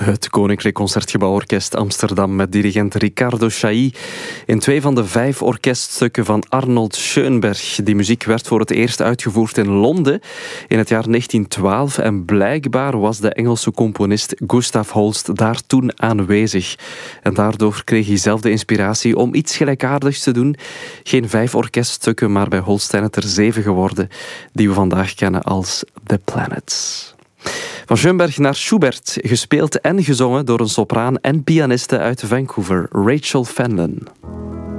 Het Koninklijk Concertgebouworkest Amsterdam met dirigent Ricardo Chailly in 2 van de 5 orkeststukken van Arnold Schoenberg. Die muziek werd voor het eerst uitgevoerd in Londen in het jaar 1912 en blijkbaar was de Engelse componist Gustav Holst daar toen aanwezig. En daardoor kreeg hij zelf de inspiratie om iets gelijkaardigs te doen. Geen 5 orkeststukken, maar bij Holst zijn het er 7 geworden, die we vandaag kennen als The Planets. Van Schoenberg naar Schubert, gespeeld en gezongen door een sopraan en pianiste uit Vancouver, Rachel Fenlon.